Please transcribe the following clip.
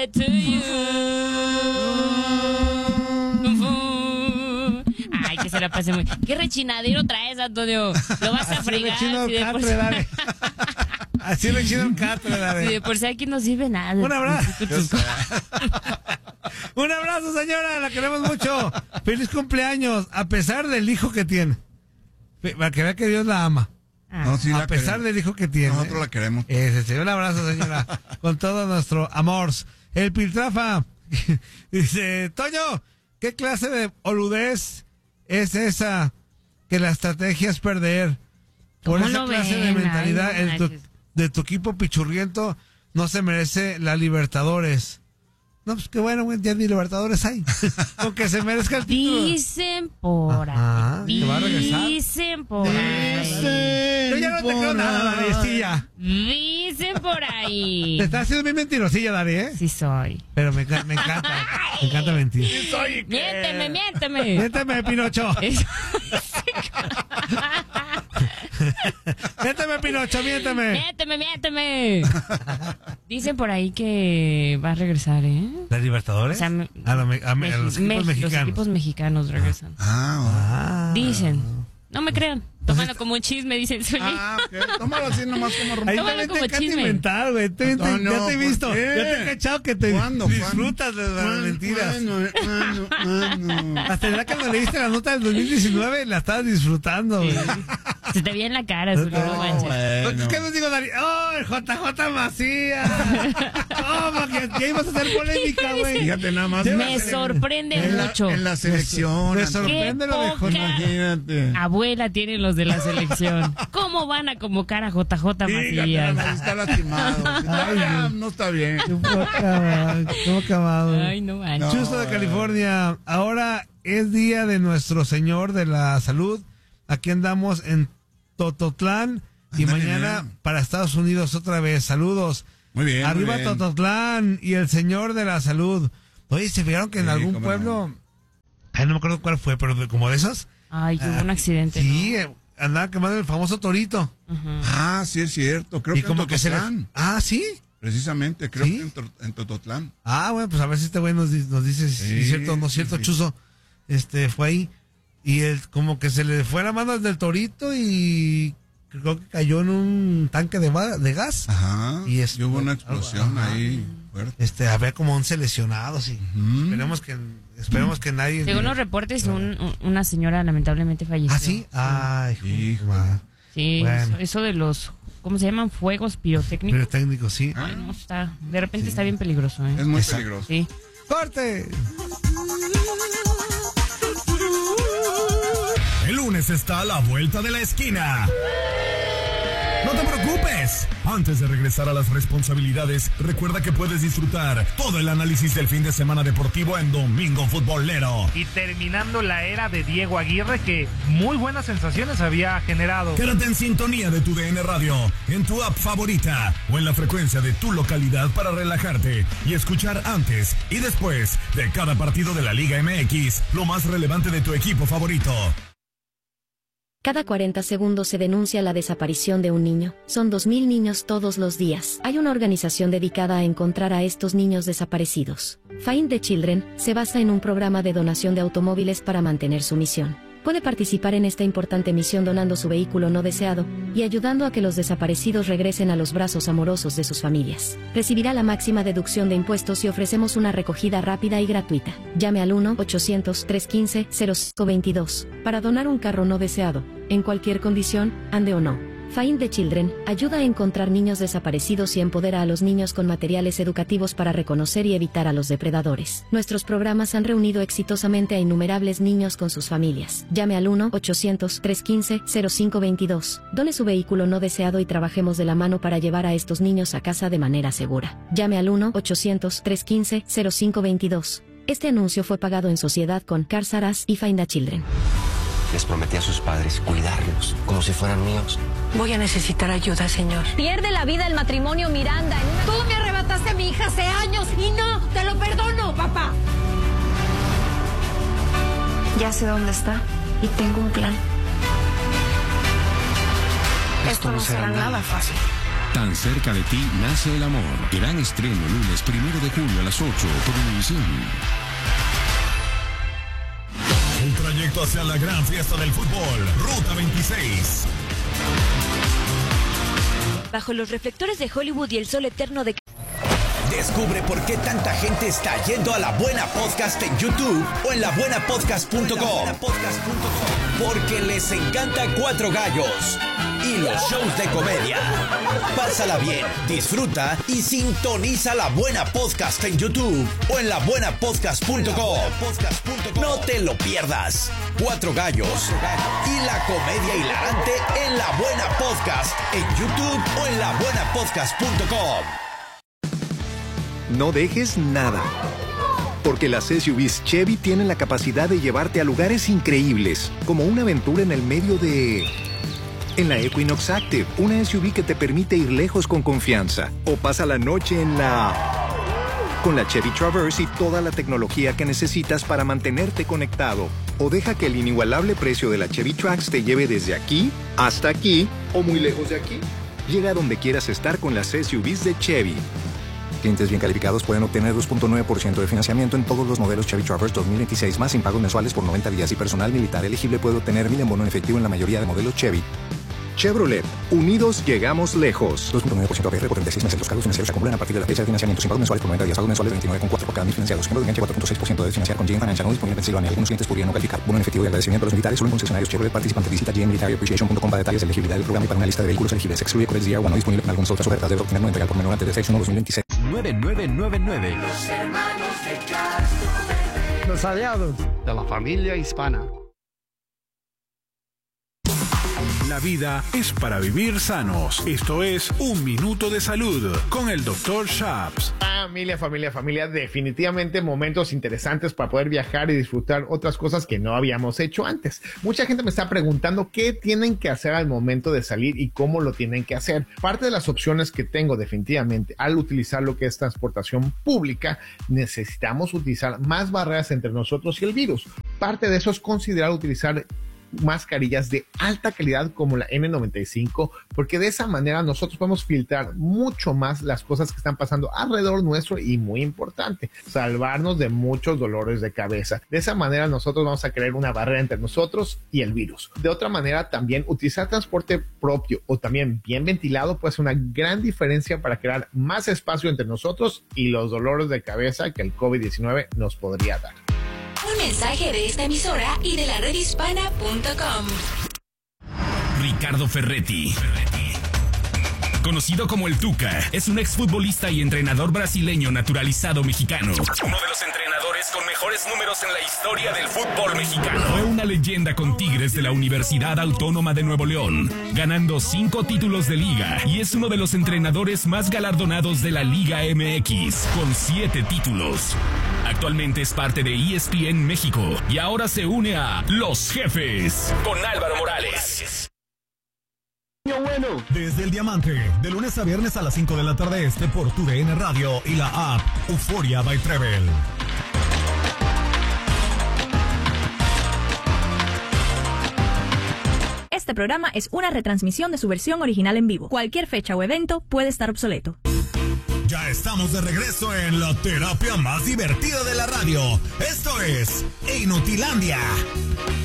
it to you. Ay, que se la pase muy... ¿Qué rechinadero traes, Antonio? Lo vas a fregar. Rechino el catre, dale. Así rechino el catre, dale. Si de por sí aquí no sirve nada. Un abrazo. Un abrazo, señora, la queremos mucho. Feliz cumpleaños, a pesar del hijo que tiene. Para que vea que Dios la ama. No, sí, a pesar del hijo que tiene. Nosotros la queremos. Un abrazo, señora, con todo nuestro amor. El Piltrafa dice, Toño, ¿qué clase de oludez es esa que la estrategia es perder? Por esa clase de mentalidad, de tu equipo pichurriento no se merece la Libertadores. No, pues qué bueno, güey, ya ni Libertadores hay. Aunque se merezca el título. Dicen por ahí. ¿Te va a regresar? Dicen por ahí. Yo ya no te creo nada, Dariecilla. Dicen por ahí. Te estás haciendo bien mentirosilla, Dari, ¿eh? Sí soy. Pero me encanta. Me encanta mentir. Sí soy. Miénteme. Miénteme, Pinocho. Miénteme, Pinocho, miénteme. Miénteme. Dicen por ahí que va a regresar, ¿eh? ¿La Libertadores? O sea, a los equipos mexicanos. Los equipos mexicanos regresan. Dicen. No me crean. Tómalo como un chisme, dicen. Ok. Tómalo así nomás como Ahí rumor. también te encanta inventar, güey. Ya te he visto. Ya te he cachado que te disfrutas de las mentiras. Hasta ya cuando leíste la nota del 2019 la estabas disfrutando, güey. Se te veía en la cara, Julio, no manches. ¿Qué nos digo, Dari? ¡Oh, el JJ Macías! ¡Oh, porque ya ibas a hacer polémica, güey! Fíjate nada más. Me sorprende mucho. En la selección. Me sorprende lo de JJ. Imagínate. Abuela tienen los de la selección. ¿Cómo van a convocar a JJ Macías? Está lastimado. No está bien. ¿Cómo acabado? Ay, no manches. Chusto de California. Ahora es día de nuestro Señor de la Salud. Aquí andamos en Tototlán y mañana para Estados Unidos otra vez. Saludos. Muy bien. Arriba muy bien. Tototlán y el Señor de la Salud. Oye, ¿se fijaron que en algún pueblo? No me acuerdo cuál fue, pero como de esos. Ay, hubo un accidente. Sí, ¿no? Andaba quemando el famoso torito. Sí es cierto. Creo Y que como en que se le... Tototlán. ¿Sí? Precisamente, creo ¿Sí? que en Tototlán. Bueno, pues a ver si este güey nos dice si es cierto o no es cierto, Chuzo. Fue ahí. Y él como que se le fue la mano del torito y creo que cayó en un tanque de gas. Ajá. Y hubo una explosión ahí fuerte. Había como 11 lesionados y esperemos que nadie... Según los reportes, una señora lamentablemente falleció. ¿Ah, sí? Ay, hijo. Sí, Bueno. eso de los... ¿Cómo se llaman? Fuegos pirotécnicos. Pirotécnicos, sí. Ay, no, de repente está bien peligroso, ¿eh? Es muy peligroso. Sí. ¡Corte! El lunes está a la vuelta de la esquina. No te preocupes. Antes de regresar a las responsabilidades, recuerda que puedes disfrutar todo el análisis del fin de semana deportivo en Domingo Futbolero. Y terminando la era de Diego Aguirre, que muy buenas sensaciones había generado. Quédate en sintonía de tu DN Radio, en tu app favorita o en la frecuencia de tu localidad para relajarte y escuchar antes y después de cada partido de la Liga MX lo más relevante de tu equipo favorito. Cada 40 segundos se denuncia la desaparición de un niño. Son 2.000 niños todos los días. Hay una organización dedicada a encontrar a estos niños desaparecidos. Find the Children se basa en un programa de donación de automóviles para mantener su misión. Puede participar en esta importante misión donando su vehículo no deseado y ayudando a que los desaparecidos regresen a los brazos amorosos de sus familias. Recibirá la máxima deducción de impuestos y ofrecemos una recogida rápida y gratuita. Llame al 1-800-315-0522 para donar un carro no deseado, en cualquier condición, ande o no. Find the Children ayuda a encontrar niños desaparecidos y empodera a los niños con materiales educativos para reconocer y evitar a los depredadores. Nuestros programas han reunido exitosamente a innumerables niños con sus familias. Llame al 1-800-315-0522. Done su vehículo no deseado y trabajemos de la mano para llevar a estos niños a casa de manera segura. Llame al 1-800-315-0522. Este anuncio fue pagado en sociedad con Cars R Us y Find the Children. Les prometí a sus padres cuidarlos como si fueran míos. Voy a necesitar ayuda, señor. Pierde la vida el matrimonio Miranda en una... Tú me arrebataste a mi hija hace años y no te lo perdono, papá. Ya sé dónde está y tengo un plan. Esto no será nada fácil. Tan cerca de ti nace el amor. Gran estreno lunes 1 de julio a las 8 por Univisión. El trayecto hacia la gran fiesta del fútbol. Ruta 26. Bajo los reflectores de Hollywood y el sol eterno de... Descubre por qué tanta gente está yendo a La Buena Podcast en YouTube o en labuenapodcast.com. Porque les encanta Cuatro Gallos y los shows de comedia. Pásala bien, disfruta y sintoniza La Buena Podcast en YouTube o en labuenapodcast.com. No te lo pierdas. Cuatro Gallos y la comedia hilarante en La Buena Podcast en YouTube o en labuenapodcast.com. No dejes nada, porque las SUVs Chevy tienen la capacidad de llevarte a lugares increíbles, como una aventura en el medio de... En la Equinox Active, una SUV que te permite ir lejos con confianza, o pasa la noche en la... Con la Chevy Traverse y toda la tecnología que necesitas para mantenerte conectado, o deja que el inigualable precio de la Chevy Trax te lleve desde aquí hasta aquí, o muy lejos de aquí. Llega a donde quieras estar con las SUVs de Chevy. Clientes bien calificados pueden obtener 2.9% de financiamiento en todos los modelos Chevy Traverse 2026 más sin pagos mensuales por 90 días y personal militar elegible puede obtener 1,000 en bono en efectivo en la mayoría de modelos Chevy. Chevrolet. Unidos llegamos lejos. 2.9% APR por 36 meses. Los cargos financieros se acumulan a partir de la fecha de financiamiento sin pagos mensuales por 90 días. Pagos mensuales 29,4 por cada 1,000 financiados. Ejemplo de enganche 4.6% de financiar con GM Financial. No disponible en Pensilvania. Algunos clientes podrían no calificar. Bono en efectivo y agradecimiento a los militares solo en concesionarios Chevrolet participantes. Visita gmmilitaryappreciation.com para detalles de elegibilidad del programa y para una lista de vehículos elegibles. Excluye Credit DR1. No disponible en algunas otras ofertas. Debe obtener no entregar por menor antes de 6/1/2026. 9999. Los hermanos de Castro. Los aliados de la familia hispana. La vida es para vivir sanos. Esto es Un Minuto de Salud con el Dr. Shaps. Familia, definitivamente momentos interesantes para poder viajar y disfrutar otras cosas que no habíamos hecho antes. Mucha gente me está preguntando qué tienen que hacer al momento de salir y cómo lo tienen que hacer. Parte de las opciones que tengo definitivamente al utilizar lo que es transportación pública, necesitamos utilizar más barreras entre nosotros y el virus. Parte de eso es considerar utilizar mascarillas de alta calidad como la N95, porque de esa manera nosotros podemos filtrar mucho más las cosas que están pasando alrededor nuestro y, muy importante, salvarnos de muchos dolores de cabeza. De esa manera nosotros vamos a crear una barrera entre nosotros y el virus. De otra manera, también utilizar transporte propio o también bien ventilado puede ser una gran diferencia para crear más espacio entre nosotros y los dolores de cabeza que el COVID-19 nos podría dar. Un mensaje de esta emisora y de la redhispana.com. Ricardo Ferretti. Conocido como el Tuca, es un exfutbolista y entrenador brasileño naturalizado mexicano. Uno de los entrenadores con mejores números en la historia del fútbol mexicano. Fue una leyenda con Tigres de la Universidad Autónoma de Nuevo León, ganando 5 títulos de liga, y es uno de los entrenadores más galardonados de la Liga MX, con 7 títulos. Actualmente es parte de ESPN México y ahora se une a Los Jefes con Álvaro Morales. Bueno. Desde el Diamante, de lunes a viernes a las 5 de la tarde este por TUDN Radio y la app Euforia by Travel. Este programa es una retransmisión de su versión original en vivo. Cualquier fecha o evento puede estar obsoleto. Ya estamos de regreso en la terapia más divertida de la radio. Esto es Inutilandia.